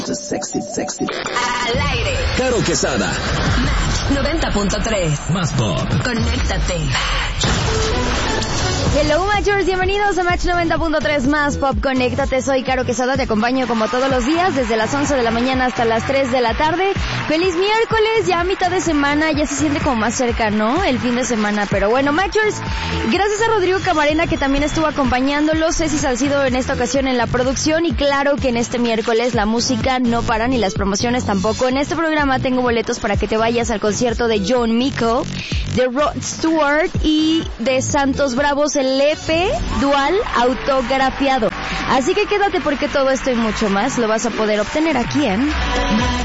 Sexy. Al aire. Caro Quesada. Match 90.3. Más pop. Conéctate. Hello Matchers, bienvenidos a Match 90.3 Más Pop, conéctate, soy Caro Quesada, te acompaño como todos los días, desde las 11 de la mañana hasta las 3 de la tarde. ¡Feliz miércoles! Ya a mitad de semana, ya se siente como más cerca, ¿no? El fin de semana, pero bueno, Matchers, gracias a Rodrigo Camarena que también estuvo acompañándolos, Ceci Salcido en esta ocasión en la producción, y claro que en este miércoles la música no para ni las promociones tampoco. En este programa tengo boletos para que te vayas al concierto de John Mico, de Rod Stewart y de Santos Bravos, el EP dual autografiado. Así que quédate porque todo esto y mucho más lo vas a poder obtener aquí en